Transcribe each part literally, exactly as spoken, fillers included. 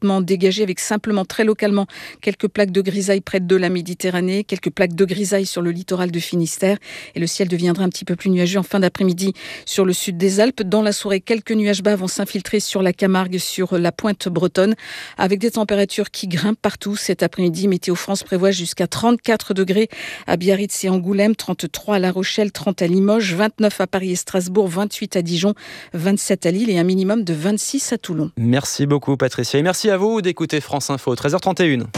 complètement dégagé avec simplement très localement quelques plaques de grisaille près de la Méditerranée, quelques plaques de grisaille sur le littoral de Finistère et le ciel deviendra un petit peu plus nuageux en fin d'après-midi sur le sud des Alpes. Dans la soirée, quelques nuages bas vont s'infiltrer sur la Camargue, sur la pointe bretonne avec des températures qui grimpent partout cet après-midi. Météo France prévoit jusqu'à trente-quatre degrés à Biarritz et Angoulême, trente-trois à La Rochelle, trente à Limoges, vingt-neuf à Paris et Strasbourg, vingt-huit à Dijon, vingt-sept à Lille et un minimum de vingt-six à Toulon. Merci beaucoup Patricia et merci à vous d'écouter France Info. treize heures trente et une.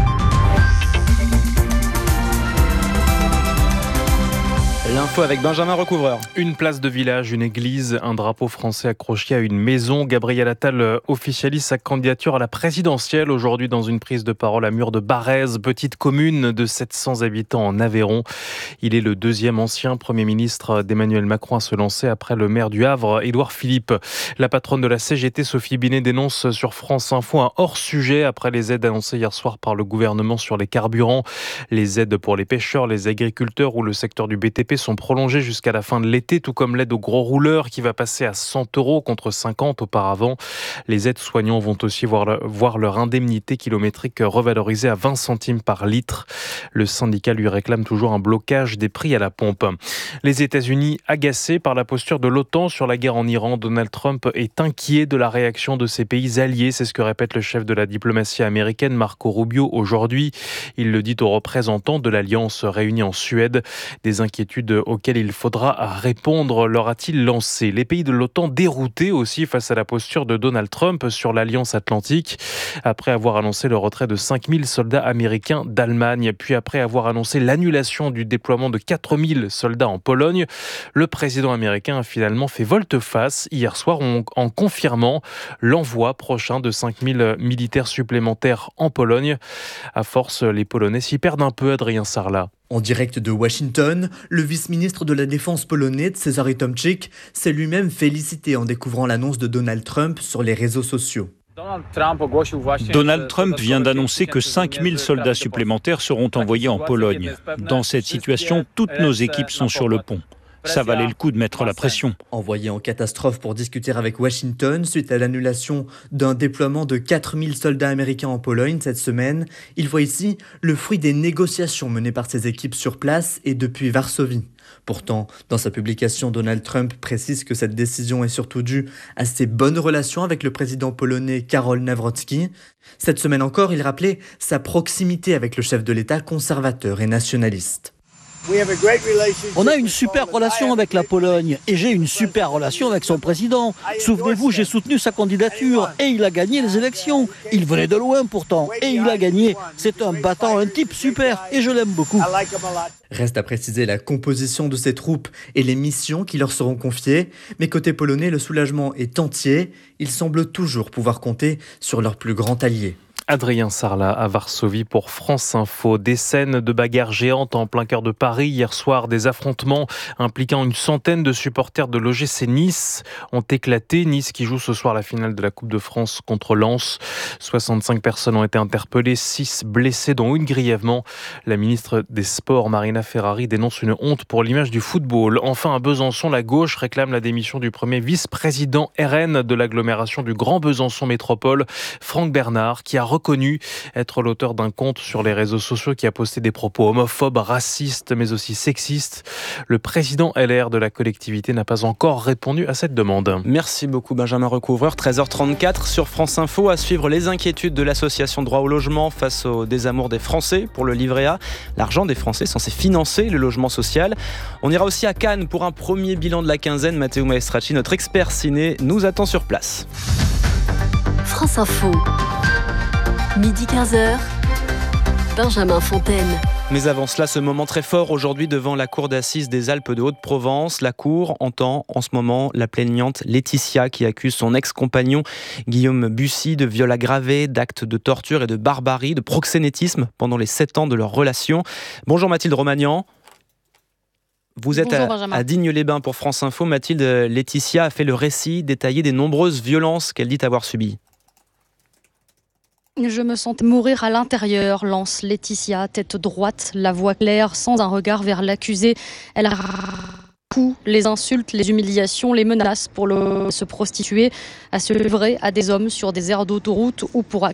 L'info avec Benjamin Recouvreur. Une place de village, une église, un drapeau français accroché à une maison. Gabriel Attal officialise sa candidature à la présidentielle aujourd'hui dans une prise de parole à Mur de Barrez, petite commune de sept cents habitants en Aveyron. Il est le deuxième ancien Premier ministre d'Emmanuel Macron à se lancer après le maire du Havre, Édouard Philippe. La patronne de la C G T, Sophie Binet, dénonce sur France Info un hors-sujet après les aides annoncées hier soir par le gouvernement sur les carburants. Les aides pour les pêcheurs, les agriculteurs ou le secteur du B T P sont prolongées jusqu'à la fin de l'été, tout comme l'aide aux gros rouleurs qui va passer à cent euros contre cinquante auparavant. Les aides-soignants vont aussi voir, le, voir leur indemnité kilométrique revalorisée à vingt centimes par litre. Le syndicat lui réclame toujours un blocage des prix à la pompe. Les États-Unis, agacés par la posture de l'OTAN sur la guerre en Iran, Donald Trump est inquiet de la réaction de ses pays alliés. C'est ce que répète le chef de la diplomatie américaine, Marco Rubio, aujourd'hui. Il le dit aux représentants de l'Alliance réunis en Suède. Des inquiétudes auxquelles il faudra répondre, leur a-t-il lancé. Les pays de l'OTAN déroutés aussi face à la posture de Donald Trump sur l'Alliance Atlantique, après avoir annoncé le retrait de cinq mille soldats américains d'Allemagne, puis après avoir annoncé l'annulation du déploiement de quatre mille soldats en Pologne. Le président américain a finalement fait volte-face hier soir en confirmant l'envoi prochain de cinq mille militaires supplémentaires en Pologne. À force, les Polonais s'y perdent un peu, Adrien Sarlat. En direct de Washington, le vice-ministre de la Défense polonais, Cezary Tomczyk, s'est lui-même félicité en découvrant l'annonce de Donald Trump sur les réseaux sociaux. Donald Trump vient d'annoncer que cinq mille soldats supplémentaires seront envoyés en Pologne. Dans cette situation, toutes nos équipes sont sur le pont. Ça valait le coup de mettre la pression. Envoyé en catastrophe pour discuter avec Washington suite à l'annulation d'un déploiement de quatre mille soldats américains en Pologne cette semaine, il voit ici le fruit des négociations menées par ses équipes sur place et depuis Varsovie. Pourtant, dans sa publication, Donald Trump précise que cette décision est surtout due à ses bonnes relations avec le président polonais Karol Nawrocki. Cette semaine encore, il rappelait sa proximité avec le chef de l'État conservateur et nationaliste. On a une super relation avec la Pologne et j'ai une super relation avec son président. Souvenez-vous, j'ai soutenu sa candidature et il a gagné les élections. Il venait de loin pourtant et il a gagné. C'est un battant, un type super et je l'aime beaucoup. Reste à préciser la composition de ces troupes et les missions qui leur seront confiées. Mais côté polonais, le soulagement est entier. Ils semblent toujours pouvoir compter sur leur plus grand allié. Adrien Sarlat à Varsovie pour France Info. Des scènes de bagarres géantes en plein cœur de Paris. Hier soir, des affrontements impliquant une centaine de supporters de l'O G C Nice ont éclaté. Nice qui joue ce soir la finale de la Coupe de France contre Lens. soixante-cinq personnes ont été interpellées, six blessés dont une grièvement. La ministre des Sports, Marina Ferrari, dénonce une honte pour l'image du football. Enfin, à Besançon, la gauche réclame la démission du premier vice-président R N de l'agglomération du Grand Besançon Métropole, Franck Bernard, qui a reconnu être l'auteur d'un compte sur les réseaux sociaux qui a posté des propos homophobes, racistes, mais aussi sexistes. Le président L R de la collectivité n'a pas encore répondu à cette demande. Merci beaucoup Benjamin Recouvreur. treize heures trente-quatre sur France Info, à suivre les inquiétudes de l'association Droit au logement face au désamour des Français pour le livret A. L'argent des Français censé financer le logement social. On ira aussi à Cannes pour un premier bilan de la quinzaine. Matteo Maestracci, notre expert ciné, nous attend sur place. France Info. Midi quinze heures, Benjamin Fontaine. Mais avant cela, ce moment très fort aujourd'hui devant la cour d'assises des Alpes de Haute-Provence. La cour entend en ce moment la plaignante Laetitia qui accuse son ex-compagnon Guillaume Bussy de viol aggravé, d'actes de torture et de barbarie, de proxénétisme pendant les sept ans de leur relation. Bonjour Mathilde Romagnan. Vous êtes Bonjour, à, à Digne-les-Bains pour France Info. Mathilde, Laetitia a fait le récit détaillé des nombreuses violences qu'elle dit avoir subies. Je me sentais mourir à l'intérieur, lance Laetitia, tête droite, la voix claire, sans un regard vers l'accusé. Elle a coups, les insultes, les humiliations, les menaces pour le, se prostituer, à se livrer à des hommes sur des aires d'autoroute ou pour